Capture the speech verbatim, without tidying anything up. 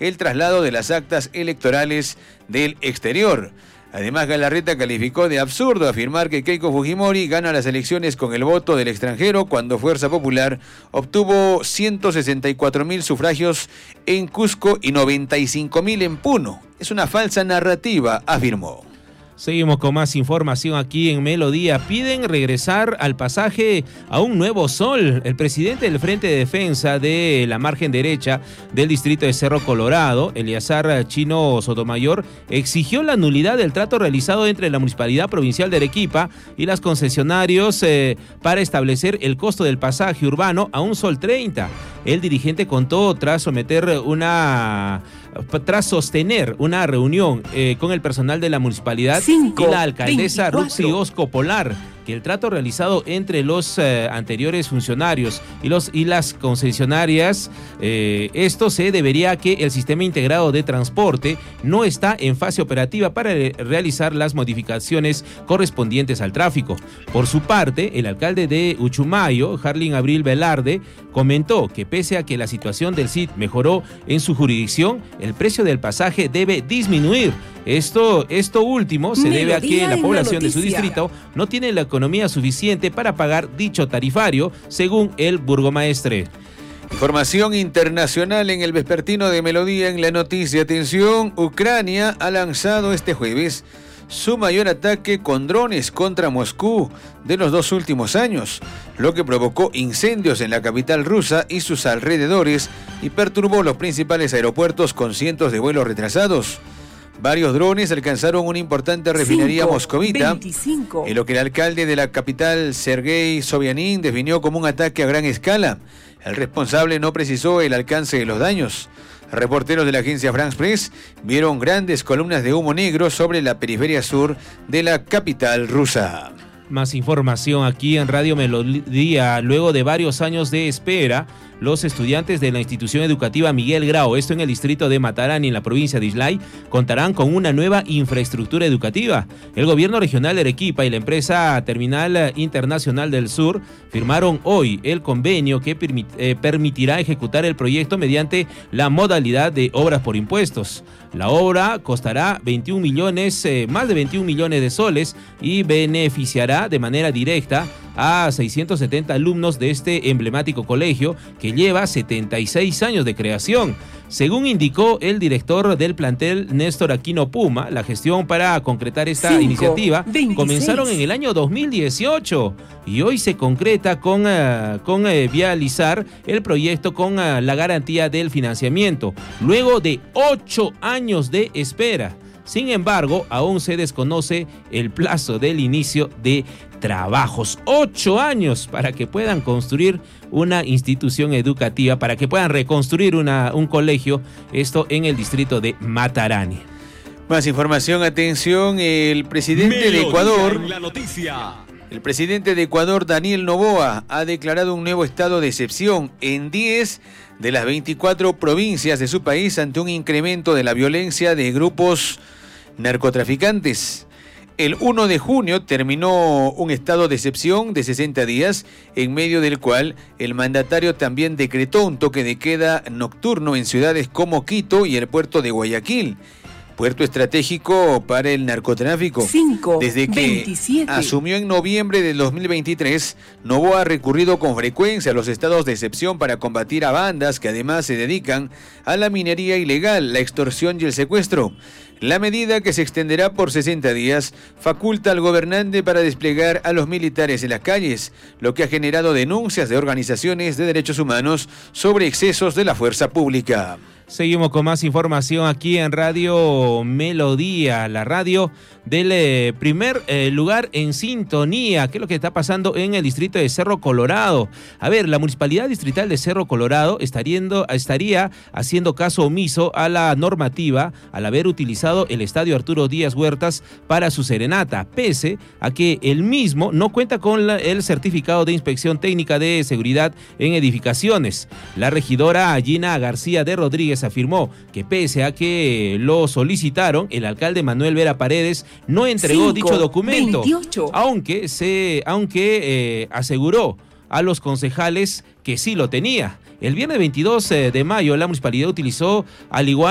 el traslado de las actas electorales del exterior. Además, Galarreta calificó de absurdo afirmar que Keiko Fujimori gana las elecciones con el voto del extranjero cuando Fuerza Popular obtuvo ciento sesenta y cuatro mil sufragios en Cusco y noventa y cinco mil en Puno. Es una falsa narrativa, afirmó. Seguimos con más información aquí en Melodía. Piden regresar al pasaje a un nuevo sol. El presidente del Frente de Defensa de la margen derecha del distrito de Cerro Colorado, Eleazar Chino Sotomayor, exigió la nulidad del trato realizado entre la Municipalidad Provincial de Arequipa y los concesionarios eh, para establecer el costo del pasaje urbano a un sol treinta. El dirigente contó tras someter una... tras sostener una reunión eh, con el personal de la municipalidad Cinco, y la alcaldesa Ruxi Osco Polar, que el trato realizado entre los eh, anteriores funcionarios y, los, y las concesionarias, eh, esto se debería a que el sistema integrado de transporte no está en fase operativa para re- realizar las modificaciones correspondientes al tráfico. Por su parte, el alcalde de Uchumayo, Harlin Abril Velarde, comentó que pese a que la situación del C I T mejoró en su jurisdicción, el precio del pasaje debe disminuir. Esto, esto último se debe a que la población de su distrito no tiene la economía suficiente para pagar dicho tarifario, según el burgomaestre. Información internacional en el vespertino de Melodía en la noticia. Atención, Ucrania ha lanzado este jueves su mayor ataque con drones contra Moscú de los dos últimos años, lo que provocó incendios en la capital rusa y sus alrededores y perturbó los principales aeropuertos con cientos de vuelos retrasados. Varios drones alcanzaron una importante refinería cinco, moscovita, veinticinco. En lo que el alcalde de la capital, Sergei Sobyanin, definió como un ataque a gran escala. El responsable no precisó el alcance de los daños. Reporteros de la agencia France Press vieron grandes columnas de humo negro sobre la periferia sur de la capital rusa. Más información aquí en Radio Melodía. Luego de varios años de espera, los estudiantes de la institución educativa Miguel Grau, esto en el distrito de Matarani, en la provincia de Islay, contarán con una nueva infraestructura educativa. El gobierno regional de Arequipa y la empresa Terminal Internacional del Sur firmaron hoy el convenio que permit, eh, permitirá ejecutar el proyecto mediante la modalidad de obras por impuestos. La obra costará veintiún millones, eh, más de veintiún millones de soles y beneficiará de manera directa a seiscientos setenta alumnos de este emblemático colegio que lleva setenta y seis años de creación. Según indicó el director del plantel, Néstor Aquino Puma, la gestión para concretar esta cinco, iniciativa veintiséis. Comenzaron en el año dos mil dieciocho y hoy se concreta con, uh, con uh, vializar el proyecto con uh, la garantía del financiamiento, luego de ocho años de espera. Sin embargo, aún se desconoce el plazo del inicio de trabajos. Ocho años para que puedan construir una institución educativa, para que puedan reconstruir una, un colegio, esto en el distrito de Matarani. Más información, atención, el presidente Melodía de Ecuador, en la noticia. El presidente de Ecuador, Daniel Noboa, ha declarado un nuevo estado de excepción en diez de las veinticuatro provincias de su país ante un incremento de la violencia de grupos narcotraficantes. El primero de junio terminó un estado de excepción de sesenta días, en medio del cual el mandatario también decretó un toque de queda nocturno en ciudades como Quito y el puerto de Guayaquil, puerto estratégico para el narcotráfico. cinco, Desde que veintisiete. Asumió en noviembre del dos mil veintitrés, Noboa ha recurrido con frecuencia a los estados de excepción para combatir a bandas que además se dedican a la minería ilegal, la extorsión y el secuestro. La medida, que se extenderá por sesenta días, faculta al gobernante para desplegar a los militares en las calles, lo que ha generado denuncias de organizaciones de derechos humanos sobre excesos de la fuerza pública. Seguimos con más información aquí en Radio Melodía, la radio del eh, primer eh, lugar en sintonía. ¿Qué es lo que está pasando en el distrito de Cerro Colorado? A ver, la Municipalidad Distrital de Cerro Colorado estaría, estaría haciendo caso omiso a la normativa al haber utilizado el estadio Arturo Díaz Huertas para su serenata, pese a que el mismo no cuenta con la, el certificado de inspección técnica de seguridad en edificaciones. La regidora Gina García de Rodríguez afirmó que pese a que lo solicitaron, el alcalde Manuel Vera Paredes no entregó cinco, dicho documento, veintiocho. aunque se aunque eh, aseguró a los concejales que sí lo tenía. El viernes veintidós de mayo la municipalidad utilizó al igual